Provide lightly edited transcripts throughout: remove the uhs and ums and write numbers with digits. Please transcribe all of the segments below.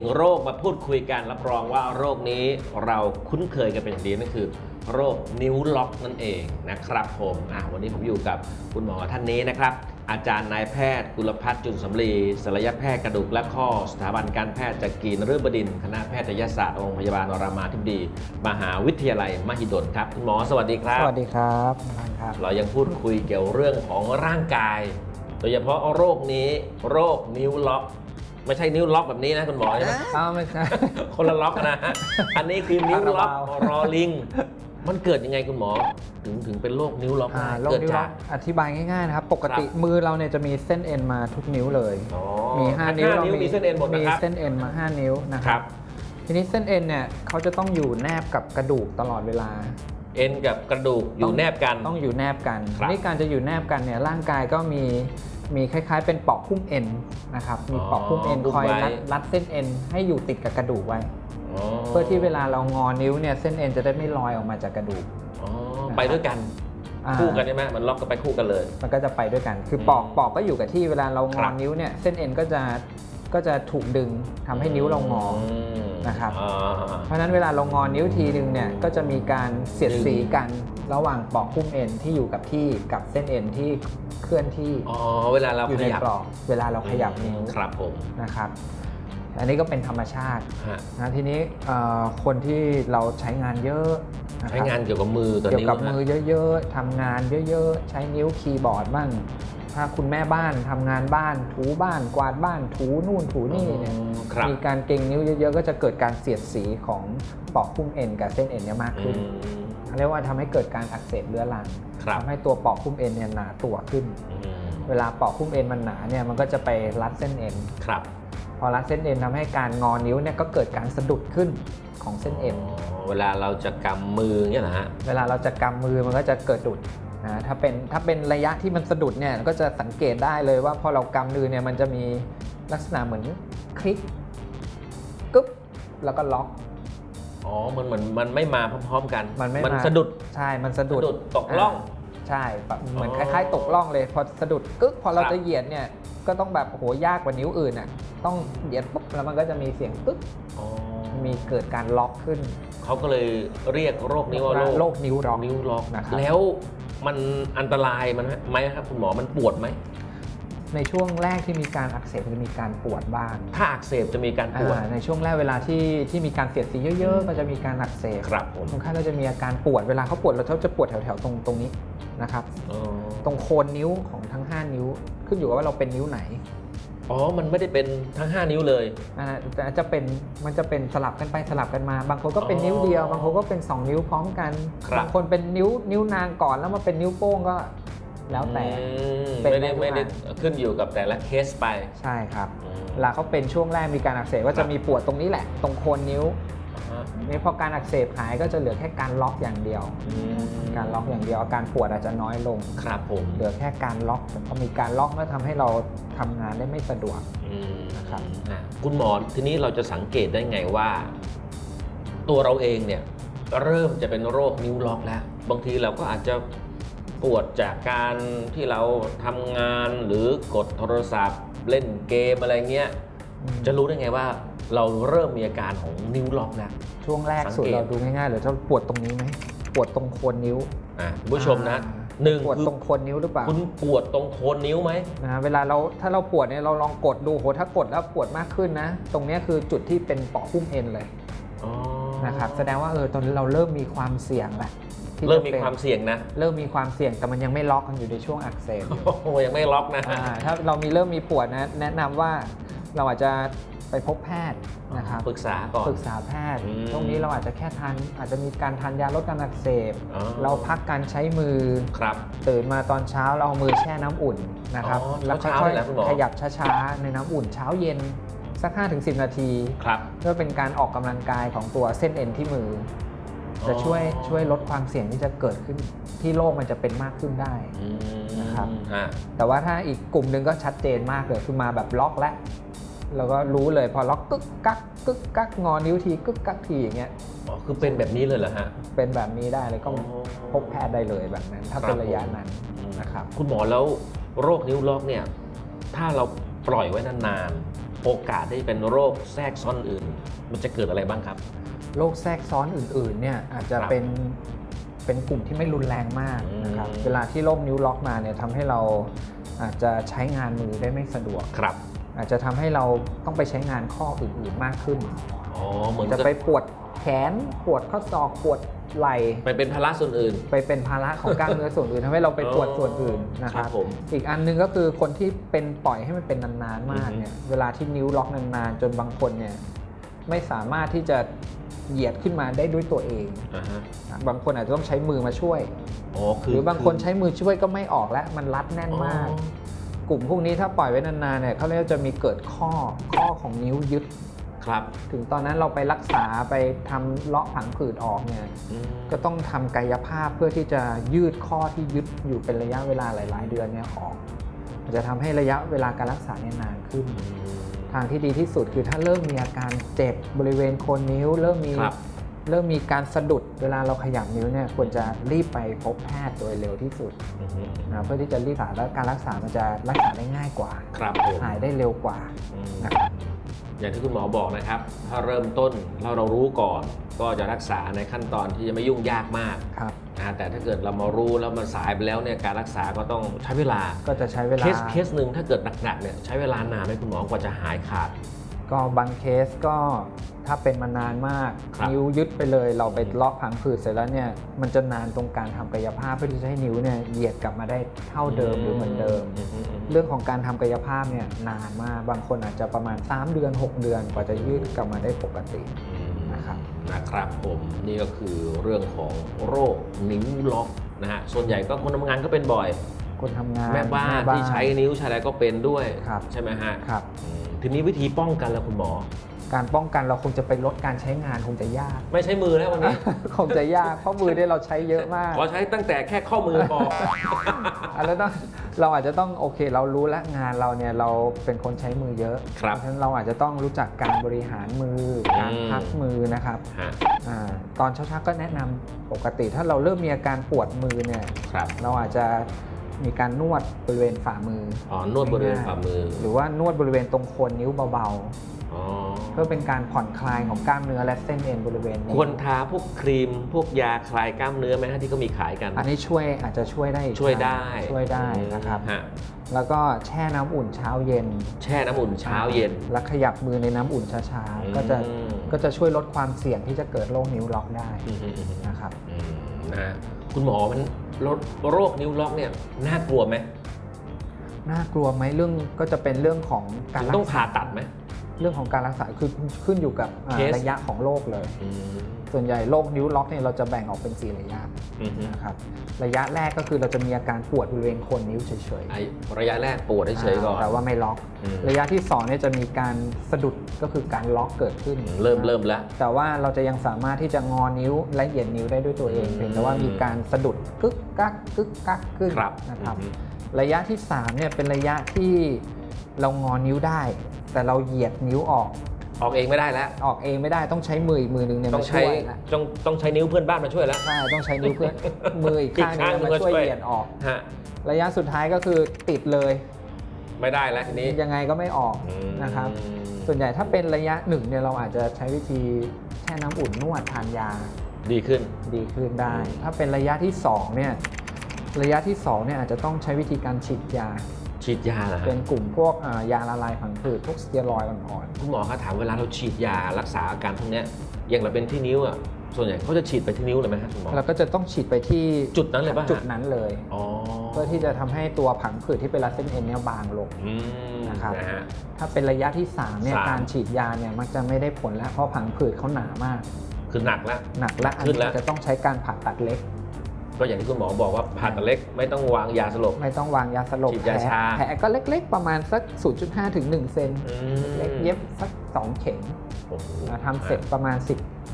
โรคมาพูดคุยกันรับรองว่าโรคนี้เราคุ้นเคยกันเป็นอย่างดีนั่นคือโรคนิ้วล็อกนั่นเองนะครับผมวันนี้ผมอยู่กับคุณหมอท่านนี้นะครับอาจารย์นายแพทย์กุลภัทรจุลสำลีศัลยแพทย์กระดูกและข้อสถาบันการแพทย์จักรีนฤบดินทร์คณะแพทยศาสตร์โรงพยาบาลรามาธิบดีมหาวิทยาลัยมหิดลครับคุณหมอสวัสดีครับสวัสดีครับครับเรายังพูดคุยเกี่ยวเรื่องของร่างกายโดยเฉพาะโรคนี้โรคนิ้วล็อกไม่ใช่นิ้วล็อกแบบนี้นะคุณหมอใช่ไหมไม่ใช่คนละล็อกนะฮะอันนี้คือนิ้วล็อกรอลิงมันเกิดยังไงคุณหมอถึงเป็นโรคนิ้วล็อกโรคนิ้วล็อกอธิบายง่ายๆนะครับปกติมือเราเนี่ยจะมีเส้นเอ็นมาทุกนิ้วเลยมี5นิ้วเรามีเส้นเอ็นหมดนะครับมีเส้นเอ็นมา5นิ้วนะครับทีนี้เส้นเอ็นเนี่ยเขาจะต้องอยู่แนบกับกระดูกตลอดเวลาเอ็นกับกระดูกอยู่แนบกันต้องอยู่แนบกันนี่การจะอยู่แนบกันเนี่ยร่างกายก็มีคล้ายๆเป็นปอกหุ้มเอ็นนะครับมีปอกหุ้มเอ็นคอยรัดเส้นเอ็นให้อยู่ติดกับกระดูกไว้เพื่อที่เวลาเรางอนิ้วเนี่ยเส้นเอ็นจะได้ไม่ลอยออกมาจากกระดูกไปด้วยกันคู่กันใช่ไหมมันล็อกกันไปคู่กันเลยมันก็จะไปด้วยกันคือปอกก็อยู่กับที่เวลาเรางอนิ้วเนี่ยเส้นเอ็นก็จะถูกดึงทำให้นิ้วเรางอนะครับเพราะฉะนั้นเวลาเรางอนิ้วทีนึงเนี่ยก็จะมีการเสียดสีกันระหว่างปอกหุ้มเอ็นที่อยู่กับที่กับเส้นเอ็นที่เคลื่อนที่เวลาเราอยู่ในปลอกเวลาเราขยับนิ้วครับผมนะครับอันนี้ก็เป็นธรรมชาตินะทีนี้คนที่เราใช้งานเยอะใช้งานเกี่ยวกับมือเกี่ยวกับมือเยอะๆทำงานเยอะๆใช้นิ้วคีย์บอร์ดบ้างถ้าคุณแม่บ้านทำงานบ้านถูบ้านกวาดบ้านถูนู่นถูนี่เนี่ยมีการเก่งนิ้วเยอะๆก็จะเกิดการเสียดสีของปอกหุ้มเอ็นกับเส้นเอ็นเนี่ยมากขึ้นเรียกว่าทำให้เกิดการอักเสบเรื้อรังทำให้ตัวปอกหุ้มเอ็นเนี่ยหนาตัวขึ้นเวลาปอกหุ้มเอ็นมันหนาเนี่ยมันก็จะไปรัดเส้นเอ็นพอรัดเส้นเอ็นทำให้การงอนิ้วเนี่ยก็เกิดการสะดุดขึ้นของเส้นเอ็นเวลาเราจะกำมือเนี่ยนะฮะเวลาเราจะกำมือมันก็จะเกิดดุดนะถ้าเป็นระยะที่มันสะดุดเนี่ยก็จะสังเกตได้เลยว่าพอเรากำมือเนี่ยมันจะมีลักษณะเหมือนคลิกกึ๊บแล้วก็ล็อกมันไม่มาพร้อมๆกันมันสะดุดใช่มันสะดุดตกล่องใช่เหมือนคล้ายๆตกล่องเลยพอสะดุดกึ๊กพอเราจะเหยียดเนี่ยก็ต้องแบบโหยากกว่านิ้วอื่นอ่ะต้องเหยียดปุ๊บแล้วมันก็จะมีเสียงกึ๊กมีเกิดการล็อกขึ้นเขาก็เลยเรียกโรคนี้ว่าโรคนิ้วล็อกนะครับแล้วมันอันตรายมันไหมครับคุณหมอมันปวดไหมในช่วงแรกที่มีการอักเสบจะมีการปวดบ้างถ้าอักเสบจะมีการปวดในช่วงแรกเวลาที่มีการเสียดสีเยอะๆก็จะมีการอักเสบครับผมคนไข้เราจะมีอาการปวดเวลาเขาปวดเราจะปวดแถวๆตรงนี้นะครับตรงโคนนิ้วของทั้ง5นิ้วขึ้นอยู่กับว่าเราเป็นนิ้วไหนมันไม่ได้เป็นทั้ง5นิ้วเลยแต่มันจะเป็นสลับกันไปสลับกันมาบางคนก็เป็นนิ้วเดียวบางคนก็เป็น2นิ้วพร้อมกันบางคนเป็นนิ้วนางก่อนแล้วมาเป็นนิ้วโป้งก็แล้วแต่ไม่ได้ขึ้นอยู่กับแต่ละเคสไปใช่ครับเวลาเขาเป็นช่วงแรกมีการอักเสบก็จะมีปวดตรงนี้แหละตรงโคนนิ้วนี่พอการอักเสบหายก็จะเหลือแค่การล็อกอย่างเดียวการล็อกอย่างเดียวอาการปวดอาจจะน้อยลงครับผมเหลือแค่การล็อกแต่พอมีการล็อกก็ทำให้เราทำงานได้ไม่สะดวกนะครับคุณหมอทีนี้เราจะสังเกตได้ไงว่าตัวเราเองเนี่ยเริ่มจะเป็นโรคนิ้วล็อกแล้วบางทีเราก็อาจจะปวดจากการที่เราทำงานหรือกดโทรศัพท์เล่นเกมอะไรเงี้ยจะรู้ได้ไงว่าเราเริ่มมีอาการของนิ้วล็อกแล้วช่วงแรกสุดเราดูง่ายๆเลยจะปวดตรงนี้ไหมปวดตรงโคนนิ้วคุณผู้ชมนะปวดตรงโคนนิ้วหรือเปล่าคุณปวดตรงโคนนิ้วไหมเวลาถ้าเราปวดเนี่ยเราลองกดดูโหถ้ากดแล้วปวดมากขึ้นนะตรงนี้คือจุดที่เป็นปอกหุ้มเอ็นเลยนะครับแสดงว่าตอนนี้เราเริ่มมีความเสี่ยงแล้วเริ่มมีความเสี่ยงนะเริ่มมีความเสี่ยงแต่มันยังไม่ล็อกกันอยู่ในช่วงอักเสบยังไม่ล็อกนะถ้าเราเริ่มมีปวดนะแนะนำว่าเราอาจจะไปพบแพทย์นะครับปรึกษาก่อนปรึกษาแพทย์ตรงนี้เราอาจจะแค่อาจจะมีการทานยาลดการอักเสบเราพักการใช้มือตื่นมาตอนเช้าเราเอามือแช่น้ำอุ่นนะครับแล้วค่อยๆขยับช้าๆในน้ำอุ่นเช้าเย็นสัก 5-10 นาทีเพื่อเป็นการออกกำลังกายของตัวเส้นเอ็นที่มือจะช่วยลดความเสี่ยงที่จะเกิดขึ้นที่โรคมันจะเป็นมากขึ้นได้นะครับแต่ว่าถ้าอีกกลุ่มหนึ่งก็ชัดเจนมากเลยคือมาแบบล็อกแล้วเราก็รู้เลยพอล็อกกึกกักงอนิ้วทีกึกกักทีอย่างเงี้ยคือเป็นแบบนี้เลยเหรอฮะเป็นแบบนี้ได้เลยก็พบแพทย์ได้เลยแบบนั้นถ้าเป็นระยะนั้นนะครับคุณหมอแล้วโรคนิ้วล็อกเนี่ยถ้าเราปล่อยไว้นานโอกาสที่เป็นโรคแทรกซ้อนอื่นมันจะเกิดอะไรบ้างครับโรคแทรกซ้อนอื่นๆเนี่ยอาจจะเป็นกลุ่มที่ไม่รุนแรงมากนะครับเวลาที่โรคนิ้วล็อกมาเนี่ยทำให้เราอาจจะใช้งานมือได้ไม่สะดวกครับอาจจะทำให้เราต้องไปใช้งานข้ออื่นๆมากขึ้นเหมือนจะไปปวดแขนปวดข้อศอกปวดไหล่ไปเป็นภาระส่วนอื่นไปเป็นภาระของกล้ามเนื้อส่วนอื่นทำให้เราไปปวดส่วนอื่นนะครับอีกอันนึงก็คือคนที่เป็นปล่อยให้มันเป็นนานๆมากเนี่ยเวลาที่นิ้วล็อกนานๆจนบางคนเนี่ยไม่สามารถที่จะเหยียดขึ้นมาได้ด้วยตัวเองบางคนอาจจะต้องใช้มือมาช่วยหรือบางคนใช้มือช่วยก็ไม่ออกแล้วมันรัดแน่นมากกลุ่มพวกนี้ถ้าปล่อยไว้นานๆเนี่ยเขาเรียกจะมีเกิดข้อของนิ้วยึดครับถึงตอนนั้นเราไปรักษาไปทำเลาะผังผืดออกเนี่ยก็ต้องทำกายภาพเพื่อที่จะยืดข้อที่ยึดอยู่เป็นระยะเวลาหลายๆเดือนเนี่ยออกจะทำให้ระยะเวลาการรักษาเนี่ยนานขึ้นทางที่ดีที่สุดคือถ้าเริ่มมีอาการเจ็บบริเวณโคนนิ้วเริ่มมีการสะดุดเวลาเราขยับนิ้วเนี่ยควรจะรีบไปพบแพทย์โดยเร็วที่สุดนะเพื่อที่จะรีบรักษาและการรักษามันจะรักษาได้ง่ายกว่าหายได้เร็วกว่านะครับอย่างที่คุณหมอบอกนะครับถ้าเริ่มต้นเรารู้ก่อนก็จะรักษาในขั้นตอนที่จะไม่ยุ่งยากมากนะแต่ถ้าเกิดเรามารู้แล้วมันสายไปแล้วเนี่ยการรักษาก็ต้องใช้เวลาก็จะใช้เวลาเคสหนึ่งถ้าเกิดหนักๆเนี่ยใช้เวลานานไหมคุณหมอกว่าจะหายขาดก็บางเคสก็ถ้าเป็นมานานมากนิ้วยึดไปเลยเราไปเลาะผังผืดเสร็จแล้วเนี่ยมันจะนานตรงการทำกายภาพเพื่อที่จะให้นิ้วเนี่ยเหยียดกลับมาได้เท่าเดิมหรือเหมือนเดิมเรื่องของการทำกายภาพเนี่ยนานมากบางคนอาจจะประมาณ3 เดือน 6 เดือนกว่าจะยืดกลับมาได้ปกตินะครับผมนี่ก็คือเรื่องของโรคนิ้วล็อกนะฮะส่วนใหญ่ก็คนทำงานก็เป็นบ่อยคนทำงานแม่บ้านที่ใช้นิ้วใช้อะไรก็เป็นด้วยใช่ไหมฮะครับทีนี้วิธีป้องกันแล้วคุณหมอการป้องกันเราคงจะไปลดการใช้งานคงจะยากไม่ใช้มือแล้ววันนี้คงจะยากเพราะมือได้เราใช้เยอะมากขอใช้ตั้งแต่แค่ข้อมือพอแล้วเราอาจจะต้องโอเคเรารู้แล้วงานเราเนี่ยเราเป็นคนใช้มือเยอะเพราะฉะนั้นเราอาจจะต้องรู้จักการบริหารมือการพักมือนะครับตอนเช้าๆก็แนะนำปกติถ้าเราเริ่มมีอาการปวดมือเนี่ยเราอาจจะมีการนวดบริเวณฝ่ามือนวดบริเวณฝ่ามือหรือว่านวดบริเวณตรงโคนนิ้วเบาๆเพื่อเป็นการผ่อนคลายของกล้ามเนื้อและเส้นเอ็นบริเวณนี้ควรทาพวกครีมพวกยาคลายกล้ามเนื้อไหมที่ก็มีขายกันอันนี้อาจจะช่วยได้นะครับแล้วก็แช่น้ำอุ่นเช้าเย็นแช่น้ำอุ่นเช้าเย็นแล้วขยับมือในน้ำอุ่นช้าๆก็จะช่วยลดความเสี่ยงที่จะเกิดโรคนิ้วล็อกได้นะครับนะคุณหมอมันโรคนิ้วล็อกเนี่ยน่ากลัวไหมน่ากลัวไหมเรื่องก็จะเป็นเรื่องของการต้องผ่าตัดไหมเรื่องของการรักษาคือขึ้นอยู่กับระยะของโรคเลยส่วนใหญ่โรคนิ้วล็อกเนี่ยเราจะแบ่งออกเป็น4ระยะนะครับระยะแรกก็คือเราจะมีอาการปวดบริเวณโคนนิ้วเฉยๆระยะแรกปวดเฉยๆก่อนแต่ว่าไม่ล็อกระยะที่2เนี่ยจะมีการสะดุดก็คือการล็อกเกิดขึ้นเริ่มแล้วแต่ว่าเราจะยังสามารถที่จะงอนิ้วและเหยียดนิ้วได้ด้วยตัวเองเพียงแต่ว่ามีการสะดุดกึกกักขึ้นนะครับระยะที่3เนี่ยเป็นระยะที่เรางอนิ้วได้แต่เราเหยียดนิ้วออกเองไม่ได้แล้วออกเองไม่ได้ต้องใช้มืออีกมือนึงเนี่ยมาช่วยต้องใช้นิ้วเพื่อนบ้านมาช่วยแล้วใช่ต้องใช้นิ้วเพื่อนมืออีกข้างนึงมาช่วยเหยียดออกระยะสุดท้ายก็คือติดเลยไม่ได้แล้วทีนี้ยังไงก็ไม่ออกนะครับส่วนใหญ่ถ้าเป็นระยะ1เนี่ยเราอาจจะใช้วิธีแช่น้ำอุ่นนวดทานยาดีขึ้นได้ถ้าเป็นระยะที่2เนี่ยอาจจะต้องใช้วิธีการฉีดยาเหรอเป็นกลุ่มพวกยาละลายผังผืดพวกสเตียรอยด์อ่อนๆคุณหมอคะถามเวลาเราฉีดยารักษาอาการพวกนี้อย่างเราเป็นที่นิ้วอ่ะส่วนใหญ่เขาจะฉีดไปที่นิ้วเลยไหมครับคุณหมอเราก็จะต้องฉีดไปที่จุดนั้นเลยป่ะจุดนั้นเลยเพื่อที่จะทำให้ตัวผังผืดที่เป็นรัดเส้นเอ็นเนี่ยบางลงนะครับถ้าเป็นระยะที่3เนี่ยการฉีดยาเนี่ยมักจะไม่ได้ผลแล้วเพราะผังผืดเขาหนามากคือหนักแล้วอันนี้จะต้องใช้การผ่าตัดเล็กก็อย่างที่คุณหมอบอกว่าผ่าตัดเล็กไม่ต้องวางยาสลบฉีดยาชาแผลก็เล็กๆประมาณสัก 0.5 ถึง 1 เซนเล็กเย็บสัก2 เข็มทำเสร็จประมาณ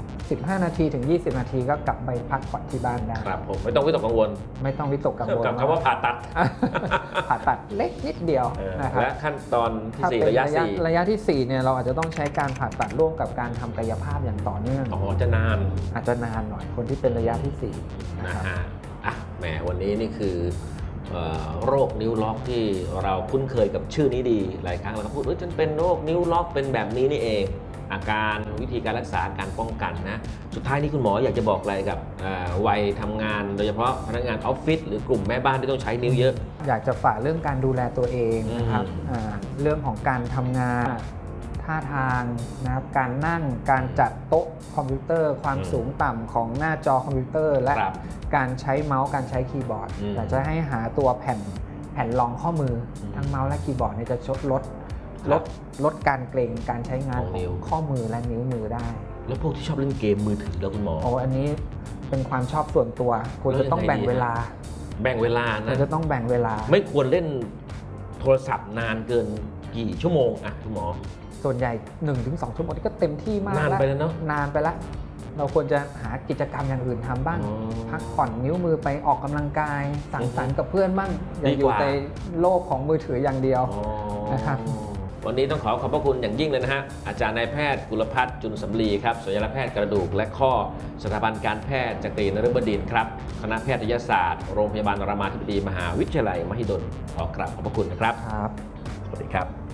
15 นาทีถึง 20 นาทีก็กลับไปพักผ่อนที่บ้านได้ครับผมไม่ต้องวิตกกังวลกับคำว่าผ่าตัดเล็กนิดเดียวนะครับและขั้นตอนที่4 ระยะที่4เนี่ยเราอาจจะต้องใช้การผ่าตัดร่วมกับการทำกายภาพอย่างต่อเนื่องอาจจะนานหน่อยคนที่เป็นระยะที่4 นะฮะแหมวันนี้นี่คือโรคนิ้วล็อกที่เราคุ้นเคยกับชื่อนี้ดีหลายครั้งเราก็พูดฉันเป็นโรคนิ้วล็อกเป็นแบบนี้นี่เองอาการวิธีการรักษาการป้องกันนะสุดท้ายนี้คุณหมออยากจะบอกอะไรกับวัยทำงานโดยเฉพาะพนักงานออฟฟิศหรือกลุ่มแม่บ้านที่ต้องใช้นิ้วเยอะอยากจะฝากเรื่องการดูแลตัวเองนะครับเรื่องของการทำงานท่าทางนะครับการนั่งการจัดโต๊ะคอมพิวเตอร์ความสูงต่ำของหน้าจอคอมพิวเตอร์และการใช้เมาส์การใช้คีย์บอร์ดอยากจะให้หาตัวแผ่นรองข้อมือทั้งเมาส์และคีย์บอร์ดจะลดการเกร็งการใช้งานของข้อมือและนิ้วมือได้แล้วพวกที่ชอบเล่นเกมมือถือแล้วคุณหมออันนี้เป็นความชอบส่วนตัวควรจะต้องแบ่งเวลานะจะต้องแบ่งเวลาไม่ควรเล่นโทรศัพท์นานเกินกี่ชั่วโมงอ่ะคุณหมอส่วนใหญ่ 1-2 ชั่วโมงนี่ก็เต็มที่มากนานไปแล้วเนาะนานไปแล้วเราควรจะหากิจกรรมอย่างอื่นทำบ้างพักผ่อนนิ้วมือไปออกกำลังกายสังสรรค์กับเพื่อนบ้างอย่าอยู่ในโลกของมือถืออย่างเดียวนะครับวันนี้ต้องขอบพระคุณอย่างยิ่งเลยนะฮะอาจารย์นายแพทย์กุลภัทรจุลสำลีครับศัลยแพทย์กระดูกและข้อสถาบันการแพทย์จักรีนฤบดินทร์ครับคณะแพทยศาสตร์โรงพยาบาลรามาธิบดีมหาวิทยาลัยมหิดลขอกราบขอบพระคุณนะครับครับสวัสดีครับ